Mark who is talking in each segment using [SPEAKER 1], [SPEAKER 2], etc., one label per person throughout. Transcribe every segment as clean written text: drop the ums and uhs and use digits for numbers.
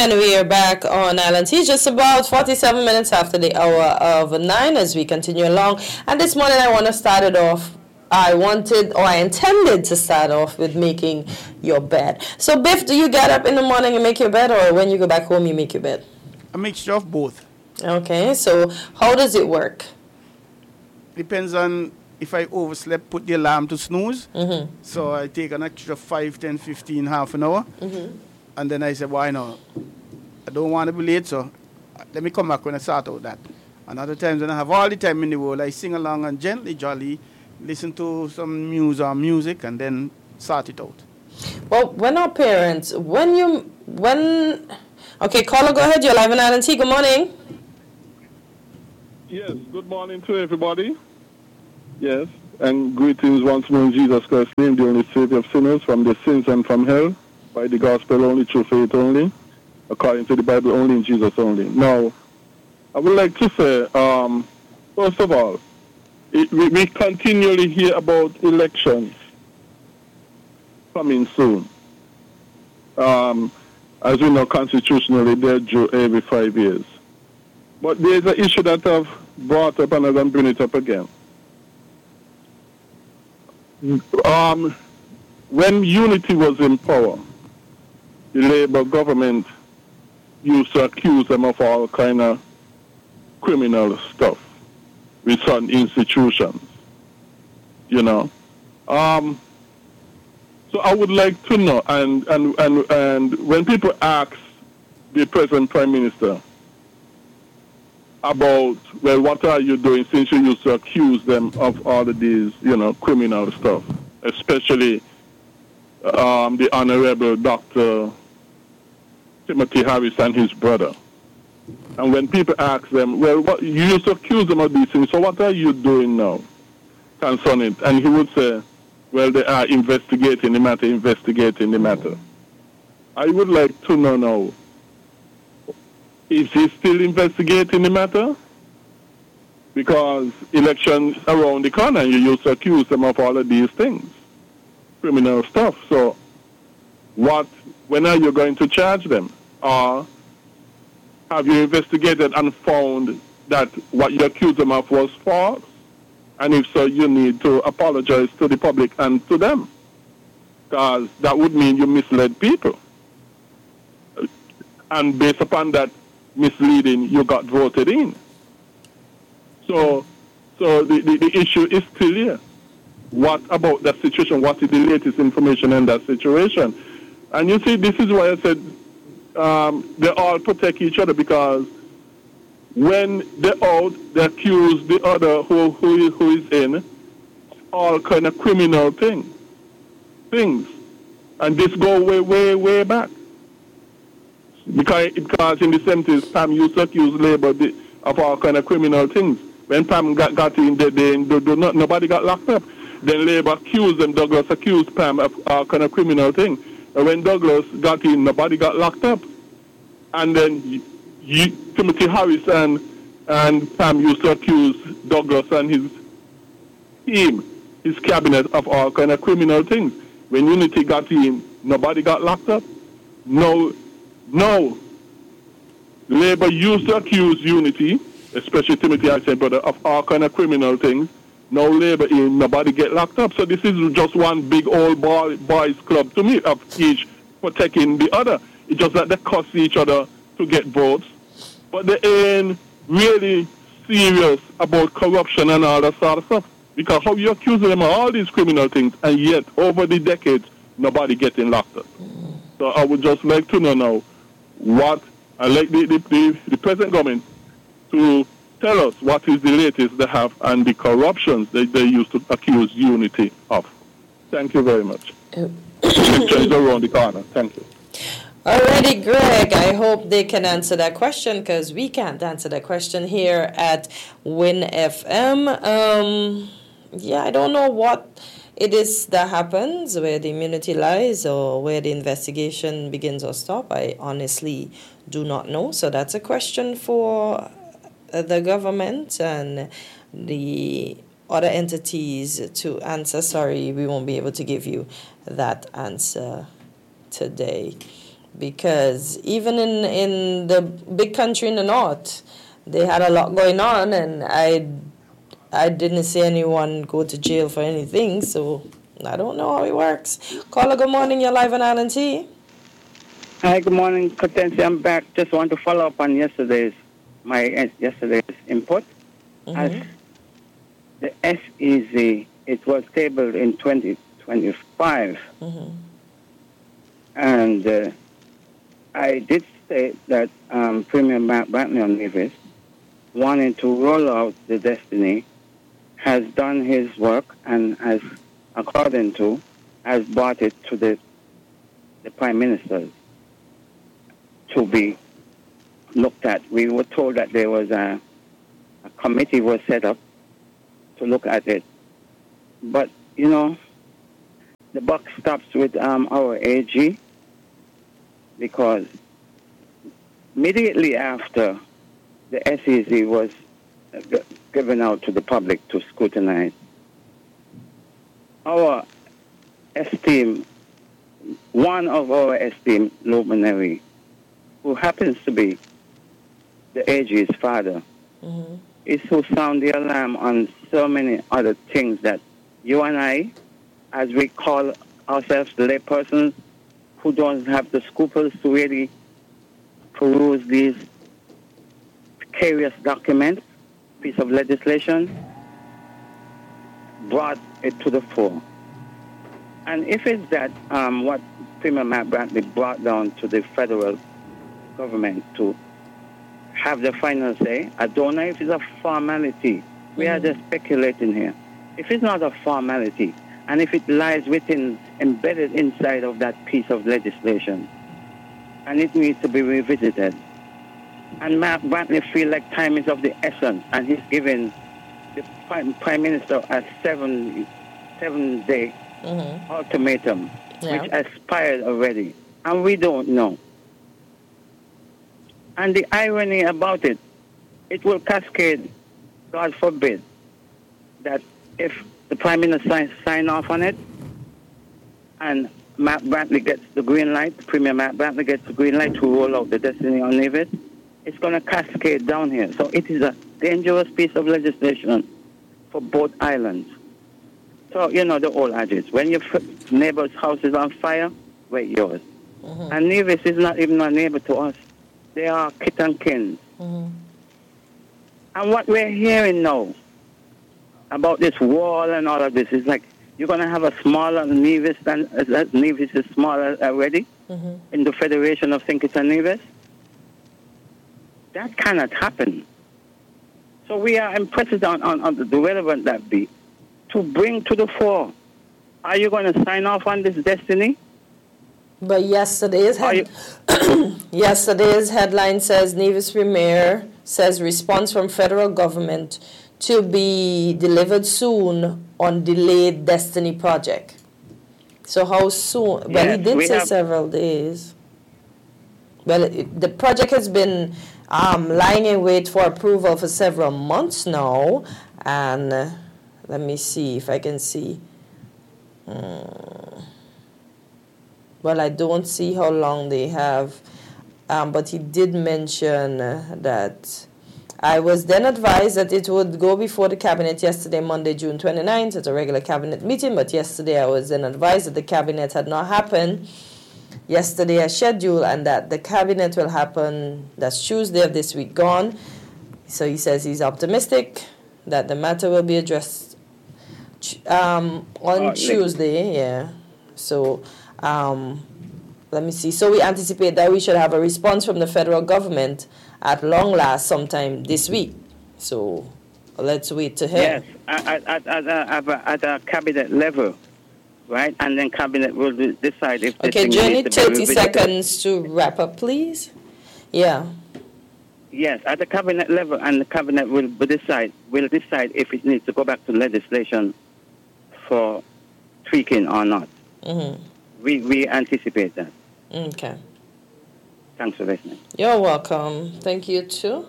[SPEAKER 1] And we are back on Island Tea, just about 47 minutes after the hour of 9 as we continue along. And this morning I want to start it off. I intended to start off with making your bed. So, Biff, do you get up in the morning and make your bed, or when you go back home you make your bed?
[SPEAKER 2] A mixture of both.
[SPEAKER 1] Okay, so how does it work?
[SPEAKER 2] Depends on if I overslept, put the alarm to snooze.
[SPEAKER 1] Mm-hmm.
[SPEAKER 2] So I take an extra 5, 10, 15, half an hour.
[SPEAKER 1] Mm-hmm.
[SPEAKER 2] And then I say, why not? I don't want to be late, so let me come back when I sort out that. And other times when I have all the time in the world, I sing along and gently, jolly, listen to some music and then sort it out.
[SPEAKER 1] Well, when our parents, okay, caller, go ahead, you're live on Island Tea, good morning.
[SPEAKER 3] Yes, good morning to everybody. Yes, and greetings once more in Jesus Christ's name, the only Savior of sinners, from their sins and from hell, by the gospel only, through faith only, according to the Bible only, in Jesus only. Now, I would like to say, first of all, we continually hear about elections coming soon. As we know, constitutionally, they're due every 5 years. But there's an issue that I've brought up, and I'm going to bring it up again. When Unity was in power, the Labour government used to accuse them of all kind of criminal stuff with certain institutions, you know. So I would like to know, and when people ask the present Prime Minister about, well, what are you doing since you used to accuse them of all of these, you know, criminal stuff, especially the Honorable Dr. Timothy Harris and his brother. And when people ask them, well, what, you used to accuse them of these things, so what are you doing now concerning it? And he would say, well, they are investigating the matter. I would like to know now, is he still investigating the matter? Because elections around the corner, you used to accuse them of all of these things, criminal stuff. So when are you going to charge them? Or have you investigated and found that what you accused them of was false? And if so, you need to apologize to the public and to them, because that would mean you misled people. And based upon that misleading, you got voted in. So the issue is still here. What about that situation? What is the latest information in that situation? And you see, this is why I said they all protect each other, because when they're out, they accuse the other who is in all kind of criminal things. And this go way back. Because in the 70s, Pam used to accuse Labour of all kind of criminal things. When Pam got in, nobody got locked up. Then Labour accused them, Douglas accused Pam of all kind of criminal things. And when Douglas got in, nobody got locked up. And then Timothy Harris and Pam used to accuse Douglas and his team, his cabinet, of all kind of criminal things. When Unity got in, nobody got locked up. No. Labour used to accuse Unity, especially Timothy Harris' brother, of all kind of criminal things. No Labour in, nobody get locked up. So this is just one big old boys club to me, of each protecting the other. It's just that they cuss each other to get votes, but they ain't really serious about corruption and all that sort of stuff. Because how you accuse them of all these criminal things, and yet over the decades, nobody getting locked up. So I would just like to know now what I like the present government to tell us what is the latest they have and the corruptions that they used to accuse Unity of. Thank you very much. Just around the corner. Thank you.
[SPEAKER 1] Alrighty, Greg, I hope they can answer that question, because we can't answer that question here at Win FM. I don't know what it is that happens, where the immunity lies or where the investigation begins or stops. I honestly do not know. So that's a question for the government and the other entities to answer. Sorry, we won't be able to give you that answer today. because even in the big country in the north, they had a lot going on, and I didn't see anyone go to jail for anything, so I don't know how it works. Caller, good morning. You're live on Island T.
[SPEAKER 4] Hi, good morning, Cortensia. I'm back. Just want to follow up on yesterday's input. As the SEZ, it was tabled in 2025. And I did state that Premier Brantley Nevis, wanting to roll out the Destiny, has done his work and has, according to, has brought it to the Prime Minister to be looked at. We were told that there was a committee was set up to look at it. But, you know, the buck stops with our AG, because immediately after the SEZ was given out to the public to scrutinize, our one of our esteemed luminary, who happens to be the AG's father, is who sound the alarm on so many other things that you and I, as we call ourselves laypersons, who don't have the scruples to really peruse these precarious documents, piece of legislation, brought it to the fore. And if it's that what Premier Matt Brantley brought down to the federal government to have the final say, I don't know if it's a formality. We are just speculating here. If it's not a formality, and if it lies within, embedded inside of that piece of legislation, and it needs to be revisited, and Matt Brantley feels like time is of the essence, and he's given the Prime Minister a seven-day ultimatum, which expired already, and we don't know. And the irony about it, it will cascade, God forbid, that if the Prime Minister sign off on it, and Matt Brantley gets the green light, Premier Matt Brantley gets the green light to roll out the Destiny on Nevis, it's going to cascade down here. So it is a dangerous piece of legislation for both islands. So, you know, the old adage, when your neighbor's house is on fire, wait yours. And Nevis is not even a neighbor to us. They are kith and kin. And what we're hearing now about this wall and all of this is like, you're going to have a smaller Nevis than Nevis is smaller already in the Federation of St. Kitts and Nevis. That cannot happen. So we are impressed on the relevant that be to bring to the fore. Are you going to sign off on this Destiny?
[SPEAKER 1] But yesterday's headline says Nevis Premier says response from federal government to be delivered soon on delayed Destiny project. So how soon? Well, he did say several days. Well, the project has been lying in wait for approval for several months now. And let me see if I can see. Well, I don't see how long they have. But he did mention that I was then advised that it would go before the cabinet yesterday, Monday, June 29th, at a regular cabinet meeting. But yesterday I was then advised that the cabinet had not happened yesterday as scheduled, and that the cabinet will happen, that's Tuesday of this week gone. So he says he's optimistic that the matter will be addressed on Tuesday. Yeah. So let me see. So we anticipate that we should have a response from the federal government at long last sometime this week. So let's wait to hear.
[SPEAKER 4] Yes, at a cabinet level, right? And then cabinet will decide if this thing
[SPEAKER 1] Jenny,
[SPEAKER 4] needs to be
[SPEAKER 1] 30 seconds to wrap up, please. Yeah.
[SPEAKER 4] Yes, at the cabinet level, and the cabinet will decide if it needs to go back to legislation for tweaking or not. We anticipate that.
[SPEAKER 1] Okay.
[SPEAKER 4] Thanks for listening.
[SPEAKER 1] You're welcome. Thank you too.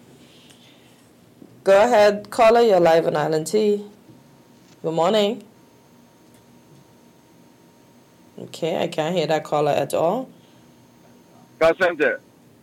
[SPEAKER 1] Go ahead, caller. You're live on Island T. Good morning. Okay, I can't hear that caller at all.
[SPEAKER 5] Call center.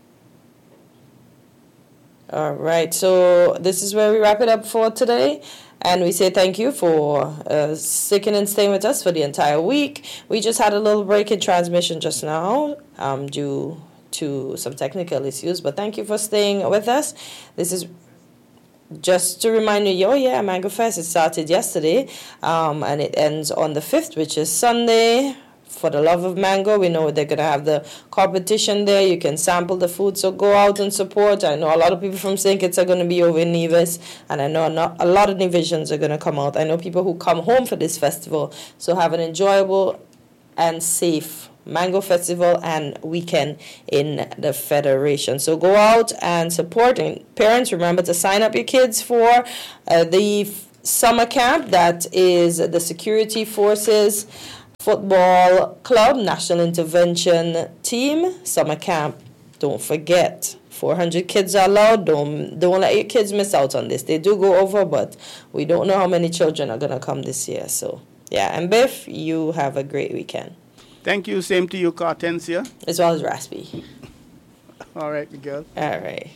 [SPEAKER 1] All right, so this is where we wrap it up for today. And we say thank you for sticking and staying with us for the entire week. We just had a little break in transmission just now due to some technical issues. But thank you for staying with us. This is just to remind you, Mango Fest, it started yesterday and it ends on the 5th, which is Sunday. For the love of mango, we know they're going to have the competition there. You can sample the food, so go out and support. I know a lot of people from St. Kitts are going to be over in Nevis, and I know a lot of Nevisians are going to come out. I know people who come home for this festival, so have an enjoyable and safe Mango Festival and weekend in the Federation. So go out and support. And parents, remember to sign up your kids for the summer camp. That is the Security Forces Football Club National Intervention Team Summer Camp. Don't forget, 400 kids are allowed. Don't let your kids miss out on this. They do go over, but we don't know how many children are going to come this year. So, yeah. And Biff, you have a great weekend.
[SPEAKER 2] Thank you. Same to you, Cartencia.
[SPEAKER 1] As well as Raspy.
[SPEAKER 2] All right, Miguel.
[SPEAKER 1] All right.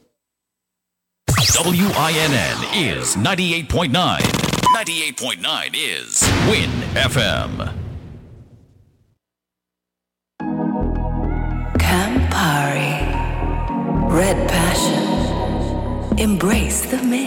[SPEAKER 6] WINN is 98.9. 98.9 is Win FM.
[SPEAKER 7] Campari, red passion, embrace the mix.